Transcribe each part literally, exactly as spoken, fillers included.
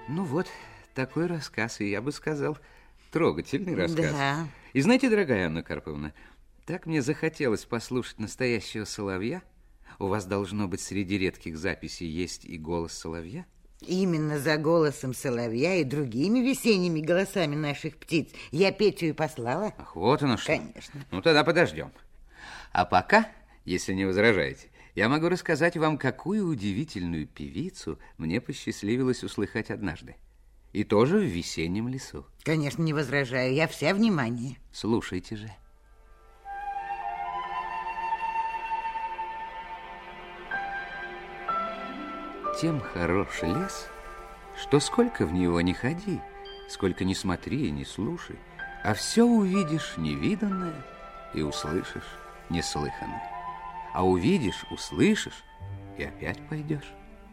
Ну вот, такой рассказ, и я бы сказал, трогательный рассказ. Да. И знаете, дорогая Анна Карповна, так мне захотелось послушать настоящего соловья. У вас, должно быть, среди редких записей есть и голос соловья? Именно за голосом соловья и другими весенними голосами наших птиц я Петю и послала. Ах, вот оно что. Конечно. Ну, тогда подождем. А пока, если не возражаете, я могу рассказать вам, какую удивительную певицу мне посчастливилось услыхать однажды. И тоже в весеннем лесу. Конечно, не возражаю. Я вся внимание. Слушайте же. Тем хорош лес, что сколько в него не ходи, сколько не смотри и не слушай, а все увидишь невиданное и услышишь неслыханное. А увидишь, услышишь и опять пойдешь.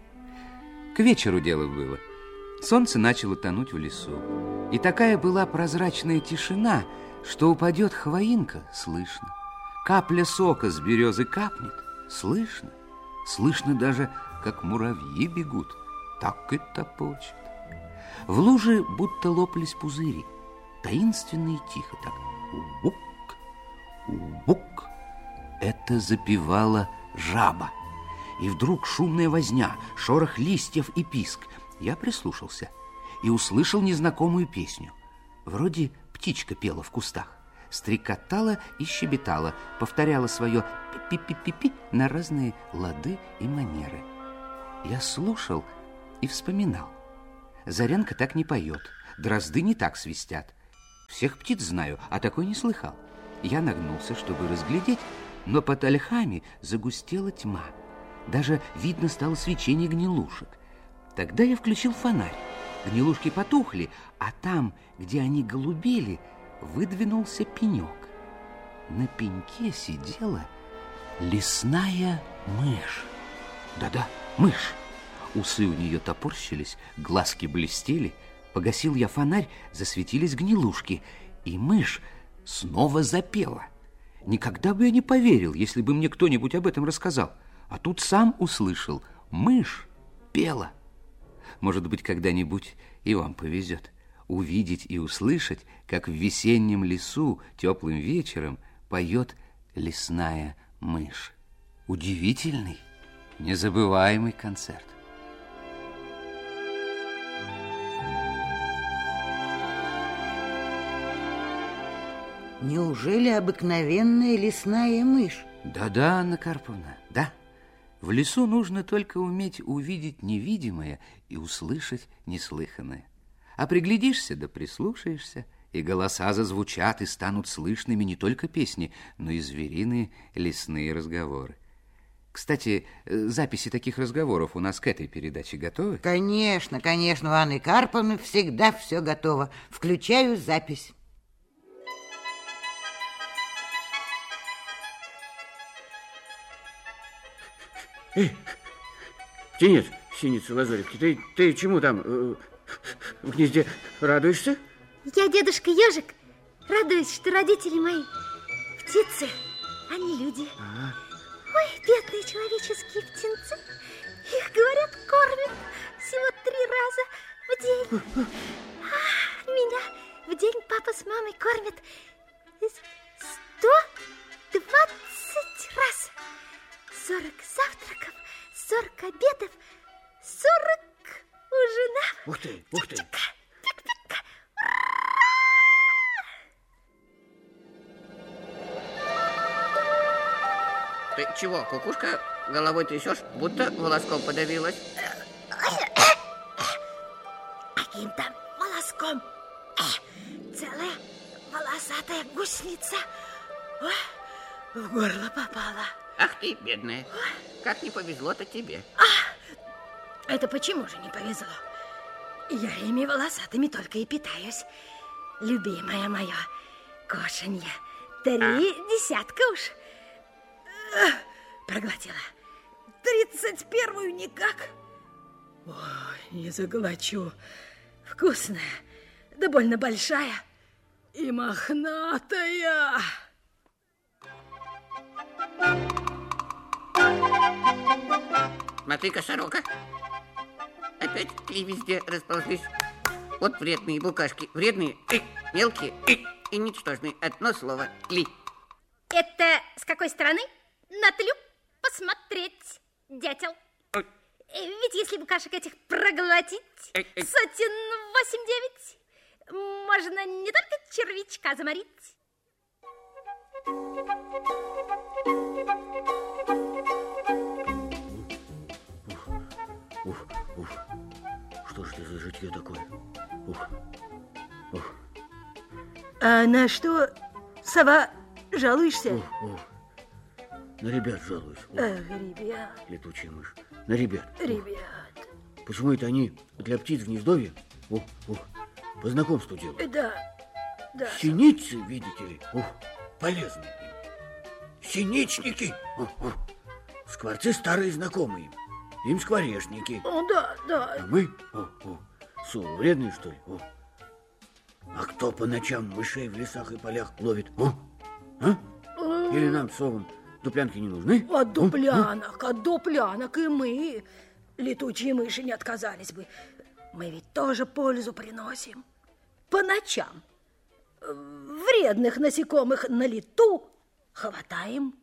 К вечеру дело было. Солнце начало тонуть в лесу, и такая была прозрачная тишина, что упадет хвоинка, слышно. Капля сока с березы капнет, слышно. Слышно даже, как муравьи бегут, так и топочет. В луже будто лопались пузыри, таинственно и тихо так. Убук, убук. Это запевала жаба. И вдруг шумная возня, шорох листьев и писк. Я прислушался и услышал незнакомую песню. Вроде птичка пела в кустах, стрекотала и щебетала, повторяла свое пи-пи-пи-пи на разные лады и манеры. Я слушал и вспоминал. Зарянка так не поет, дрозды не так свистят. Всех птиц знаю, а такой не слыхал. Я нагнулся, чтобы разглядеть, но под ольхами загустела тьма. Даже видно стало свечение гнилушек. Тогда я включил фонарь. Гнилушки потухли, а там, где они голубели, выдвинулся пенек. На пеньке сидела лесная мышь. Да-да, мышь. Усы у нее топорщились, глазки блестели. Погасил я фонарь, засветились гнилушки, и мышь снова запела. Никогда бы я не поверил, если бы мне кто-нибудь об этом рассказал. А тут сам услышал. Мышь пела. Может быть, когда-нибудь и вам повезет увидеть и услышать, как в весеннем лесу теплым вечером поет лесная мышь. Удивительный, незабываемый концерт. Неужели обыкновенная лесная мышь? Да-да, Анна Карповна, да. В лесу нужно только уметь увидеть невидимое и услышать неслыханное. А приглядишься да прислушаешься, и голоса зазвучат, и станут слышными не только песни, но и звериные лесные разговоры. Кстати, записи таких разговоров у нас к этой передаче готовы? Конечно, конечно, у Анны Карповны всегда все готово. Включаю запись. Эй, птенец, синица лазоревки, ты, ты чему там э, в гнезде радуешься? Я, дедушка Ежик, радуюсь, что родители мои птицы, а не люди. А? Ой, бедные человеческие птенцы. Их, говорят, кормят всего три раза в день. А меня в день папа с мамой кормят сто двадцать раз. Сорок завтраков, сорок обедов, сорок ужинов. Ух ты, ух ты. Ты чего, кукушка, головой трясешь, будто волоском подавилась? Каким там волоском? Целая волосатая гусеница. Ой, в горло попала. Ах ты, бедная, как не повезло-то тебе. А, это почему же не повезло? Я ими волосатыми только и питаюсь. Любимая моя кошенья. Три а? десятка уж проглотила. Тридцать первую никак. Ой, не заглочу. Вкусная, да больно большая и мохнатая. Смотри-ка, сорока. опять и везде расползлись. Вот вредные букашки. Вредные, и мелкие, и, и ничтожные. Одно слово – ли. Это с какой стороны? На тлю посмотреть, дятел. Ой. Ведь если букашек этих проглотить, Эй, эй. сотен восемь-девять, можно не только червячка заморить. Ух, ух. Что ж это за житье такое? Ух, ух. А на что, сова, жалуешься? Ух, ух. На ребят жалуюсь. Ух. Ах, ребят, Летучая мышь. На ребят. ребят. Почему это они для птиц в гнездовье? Ух, ух. По знакомству делают. Да, да. Синицы, видите ли, ух, полезны им. Синичники. Ух, ух. Скворцы старые знакомые. Им скворечники. О, да, да. А мы, о, о, совы вредные, что ли? О. А кто по ночам мышей в лесах и полях ловит? О, а? Или нам, совам, дуплянки не нужны? От дуплянок, от дуплянок и мы, летучие мыши, не отказались бы. Мы ведь тоже пользу приносим. По ночам вредных насекомых на лету хватаем.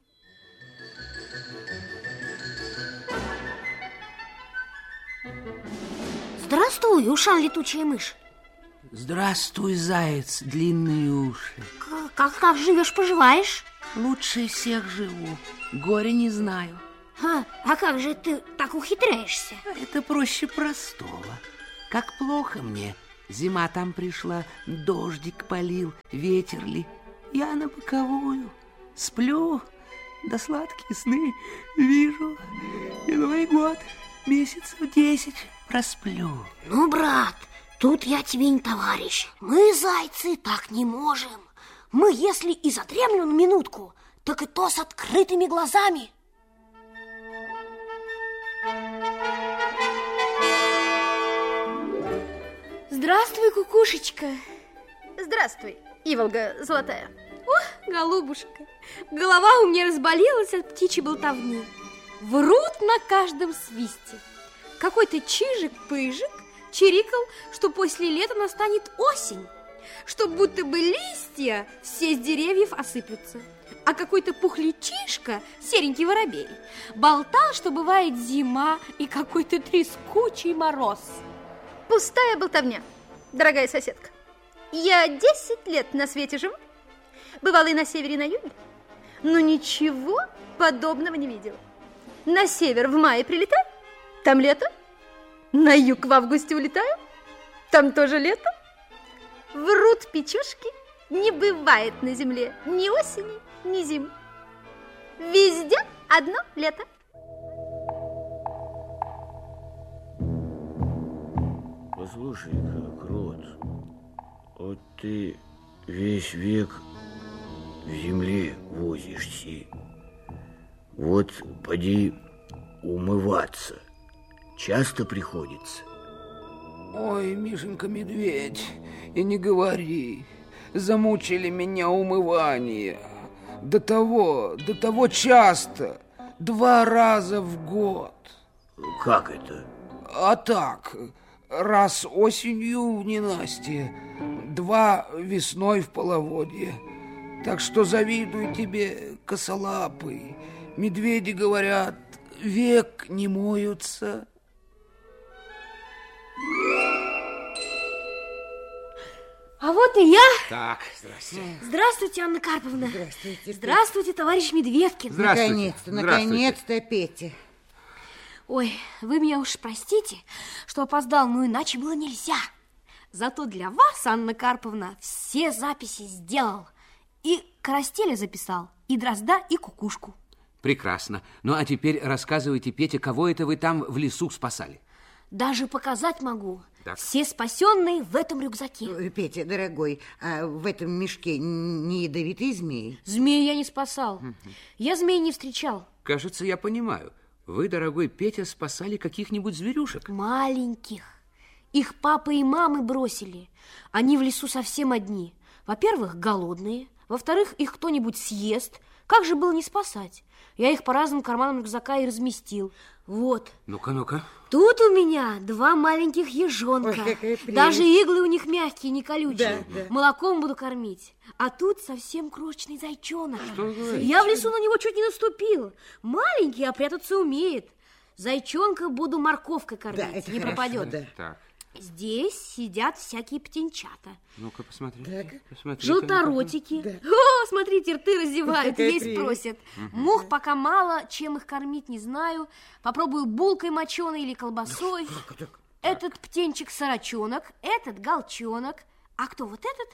Здравствуй, ушан летучая мышь. Здравствуй, заяц, длинные уши. К- Как там живешь-поживаешь? Лучше всех живу, горе не знаю. А, а как же ты так ухитряешься? Это проще простого. Как плохо мне. Зима там пришла, дождик полил, ветер ли. Я на боковую сплю, да сладкие сны вижу. Иной год, месяцев десять просплю. Ну, брат, тут я тебе не товарищ. Мы, зайцы, так не можем. Мы, если и задремлем минутку, так и то с открытыми глазами. Здравствуй, кукушечка. Здравствуй, Иволга золотая. О, голубушка, голова у меня разболелась от птичьей болтовни. Врут на каждом свисте. Какой-то чижик-пыжик чирикал, что после лета настанет осень, что будто бы листья все с деревьев осыплются. А какой-то пухлячишка, серенький воробей, болтал, что бывает зима и какой-то трескучий мороз. Пустая болтовня, дорогая соседка. Я десять лет на свете живу. Бывала и на севере, и на юге. Но ничего подобного не видела. На север в мае прилетаю, там лето. На юг в августе улетаю, там тоже лето. Врут печушки, не бывает на земле ни осени, ни зимы. Везде одно лето. Послушай-ка, Крот, вот ты весь век в земле возишься. Вот поди умываться часто приходится. Ой, Мишенька-медведь, и не говори. Замучили меня умывание. До того, до того часто. Два раза в год. Как это? А так, раз осенью в ненастье, два весной в половодье. Так что завидую тебе, косолапый. Медведи говорят, век не моются. А вот и я. Так, здрасте. Здравствуйте, Анна Карповна. Здравствуйте. Здравствуйте, товарищ Медведкин. Здравствуйте. Наконец-то, Здравствуйте. наконец-то, Петя. Ой, вы меня уж простите, что опоздал, но иначе было нельзя. Зато для вас, Анна Карповна, все записи сделал. И Карастеля записал, и Дрозда, и Кукушку. Прекрасно. Ну, а теперь рассказывайте, Петя, кого это вы там в лесу спасали? Даже показать могу. Так. Все спасенные в этом рюкзаке. Ой, Петя, дорогой, а в этом мешке не ядовитые змеи? Змеи я не спасал. Я змей не встречал. Кажется, я понимаю. Вы, дорогой Петя, спасали каких-нибудь зверюшек. Маленьких. Их папа и мамы бросили. Они в лесу совсем одни. Во-первых, голодные. Во-вторых, их кто-нибудь съест. Как же было не спасать? Я их по разным карманам рюкзака и разместил. Вот. Ну-ка, ну-ка. Тут у меня два маленьких ежонка. Ой, какая прелесть. Даже иглы у них мягкие, не колючие. Да, да. Молоком буду кормить. А тут совсем крошечный зайчонок. Что вы говорите? Я в лесу на него чуть не наступил. Маленький, а прятаться умеет. Зайчонка буду морковкой кормить, Да, это не хорошо, пропадет. да. Так, Здесь сидят всякие птенчата. ну-ка, посмотри. Так. Посмотрите, Желторотики. Да. О, смотрите, рты раздевают, Какая есть прелесть. просят. Мух пока мало, чем их кормить, не знаю. Попробую булкой моченой или колбасой. Этот птенчик-сорочонок, этот галчонок. А кто вот этот,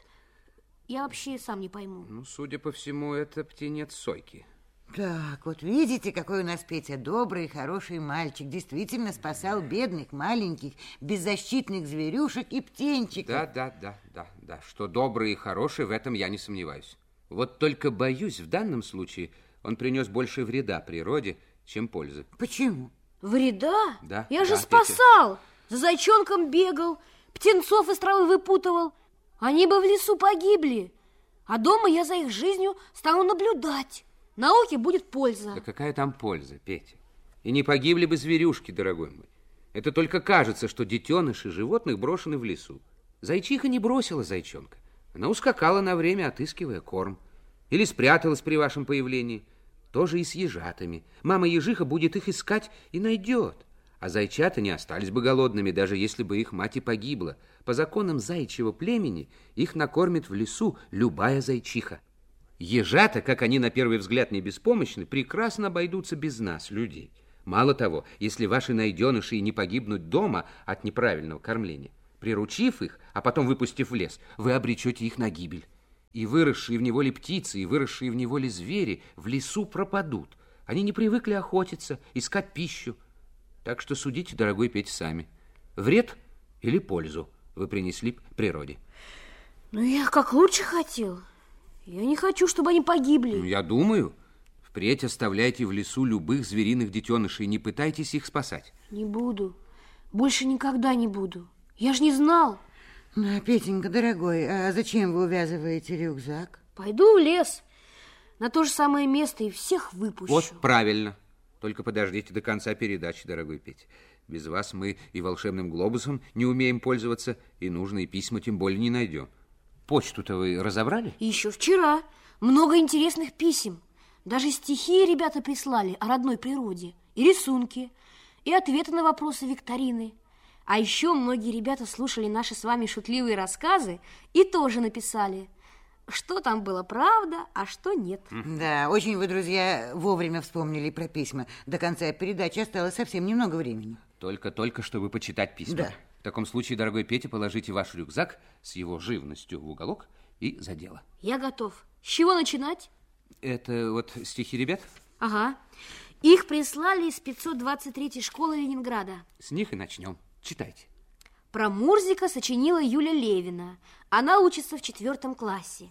я вообще сам не пойму. Ну, судя по всему, это птенец Сойки. Так, вот видите, какой у нас Петя добрый, хороший мальчик. Действительно спасал бедных, маленьких, беззащитных зверюшек и птенчиков. Да, да, да, да, да. Что добрый и хороший, в этом я не сомневаюсь. Вот только боюсь, в данном случае он принес больше вреда природе, чем пользы. Почему? Вреда? Да, Я же да, спасал. За зайчонком бегал, птенцов из травы выпутывал. Они бы в лесу погибли. А дома я за их жизнью стану наблюдать. Науке будет польза. Да какая там польза, Петя? И не погибли бы зверюшки, дорогой мой. Это только кажется, что детеныши животных брошены в лесу. Зайчиха не бросила зайчонка. Она ускакала на время, отыскивая корм. Или спряталась при вашем появлении. Тоже и с ежатами. Мама-ежиха будет их искать и найдет. А зайчата не остались бы голодными, даже если бы их мать и погибла. По законам заячьего племени их накормит в лесу любая зайчиха. Ежата, как они на первый взгляд не беспомощны, прекрасно обойдутся без нас, людей. Мало того, если ваши найденыши и не погибнут дома от неправильного кормления, приручив их, а потом выпустив в лес, вы обречете их на гибель. И выросшие в неволе птицы, и выросшие в неволе звери в лесу пропадут. Они не привыкли охотиться, искать пищу. Так что судите, дорогой Петя, сами. Вред или пользу вы принесли природе? Ну, я как лучше хотел. Я не хочу, чтобы они погибли. Ну, я думаю, впредь оставляйте в лесу любых звериных детенышей, не пытайтесь их спасать. Не буду. Больше никогда не буду. Я ж не знал. Ну, Петенька, дорогой, а зачем вы увязываете рюкзак? Пойду в лес, на то же самое место и всех выпущу. Вот правильно. Только подождите до конца передачи, дорогой Петя. Без вас мы и волшебным глобусом не умеем пользоваться, и нужные письма тем более не найдем. Почту-то вы разобрали? Еще вчера. Много интересных писем. Даже стихи ребята прислали о родной природе. И рисунки, и ответы на вопросы викторины. А еще многие ребята слушали наши с вами шутливые рассказы и тоже написали, что там было правда, а что нет. Да, очень вы, друзья, вовремя вспомнили про письма. До конца передачи осталось совсем немного времени. Только-только, чтобы почитать письма. Да. В таком случае, дорогой Петя, положите ваш рюкзак с его живностью в уголок и за дело. Я готов. С чего начинать? Это вот стихи ребят? Ага. Их прислали из пятьсот двадцать третьей школы Ленинграда. С них и начнем. Читайте. Про Мурзика сочинила Юля Левина. Она учится в четвертом классе.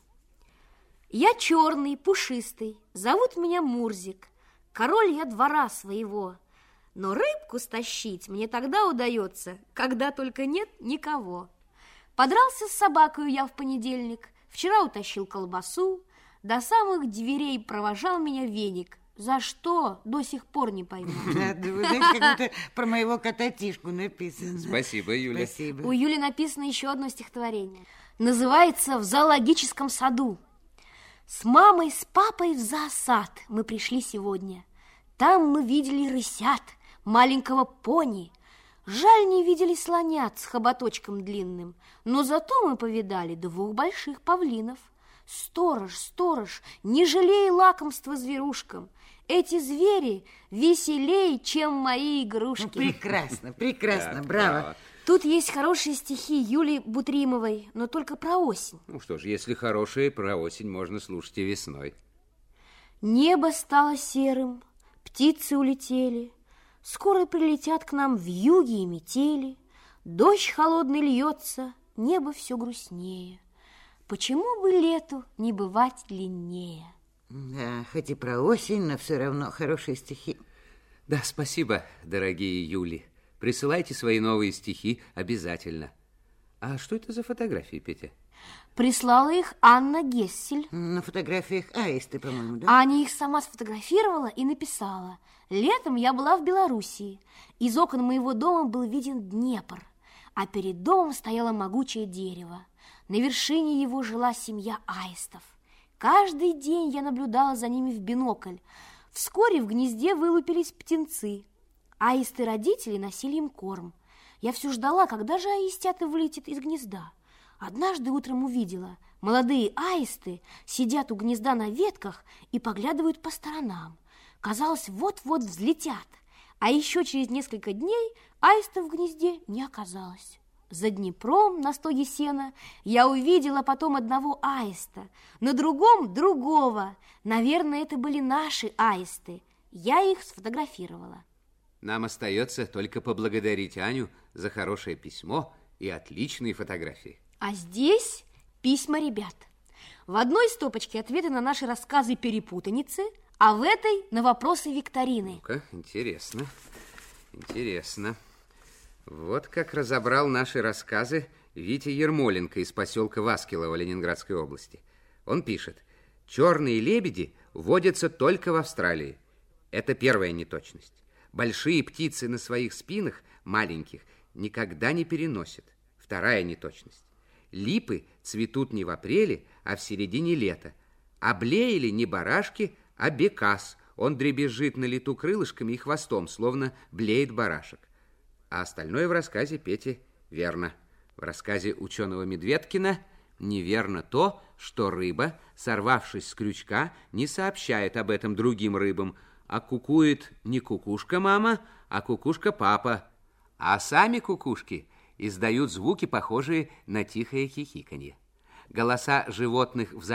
Я черный, пушистый, зовут меня Мурзик. Король я двора своего. Но рыбку стащить мне тогда удается, когда только нет никого. Подрался с собакою я в понедельник, вчера утащил колбасу, до самых дверей провожал меня веник. За что, до сих пор не пойму. Да, вы знаете, как будто про моего кота-тишку написано. Спасибо, Юля. Спасибо. У Юли написано еще одно стихотворение. Называется «В зоологическом саду». С мамой, с папой в зоосад мы пришли сегодня. Там мы видели рысят, маленького пони. Жаль, не видели слонят с хоботочком длинным, но зато мы повидали двух больших павлинов. Сторож, сторож, не жалей лакомства зверушкам. Эти звери веселей, чем мои игрушки. Ну, прекрасно, прекрасно, Так, браво. браво. Тут есть хорошие стихи Юли Бутримовой, но только про осень. Ну что ж, если хорошие, про осень можно слушать и весной. Небо стало серым, птицы улетели, скоро прилетят к нам вьюги и метели. Дождь холодный льется, небо все грустнее. Почему бы лету не бывать длиннее? Да, хоть и про осень, но все равно хорошие стихи. Да, спасибо, дорогие Юли. Присылайте свои новые стихи обязательно. А что это за фотографии, Петя? Прислала их Анна Гессель. На фотографиях аисты, по-моему, да? Аня их сама сфотографировала и написала: «Летом я была в Белоруссии. Из окон моего дома был виден Днепр, а перед домом стояло могучее дерево. На вершине его жила семья аистов. Каждый день я наблюдала за ними в бинокль. Вскоре в гнезде вылупились птенцы. Аисты-родители носили им корм. Я все ждала, когда же аистята вылетит из гнезда. Однажды утром увидела, молодые аисты сидят у гнезда на ветках и поглядывают по сторонам. Казалось, вот-вот взлетят. А еще через несколько дней аистов в гнезде не оказалось. За Днепром на стоге сена я увидела потом одного аиста, на другом другого. Наверное, это были наши аисты. Я их сфотографировала». Нам остается только поблагодарить Аню за хорошее письмо и отличные фотографии. А здесь письма ребят. В одной стопочке ответы на наши рассказы-перепутаницы, а в этой на вопросы викторины. Ну-ка, интересно, интересно. Вот как разобрал наши рассказы Витя Ермоленко из поселка Васкилово Ленинградской области. Он пишет: черные лебеди водятся только в Австралии. Это первая неточность. Большие птицы на своих спинах, маленьких, никогда не переносят. Вторая неточность. Липы цветут не в апреле, а в середине лета. А блеяли не барашки, а бекас. Он дребезжит на лету крылышками и хвостом, словно блеет барашек. А остальное в рассказе Пети верно. В рассказе ученого Медведкина неверно то, что рыба, сорвавшись с крючка, не сообщает об этом другим рыбам, а кукует не кукушка-мама, а кукушка-папа. А сами кукушки издают звуки, похожие на тихое хихиканье. Голоса животных в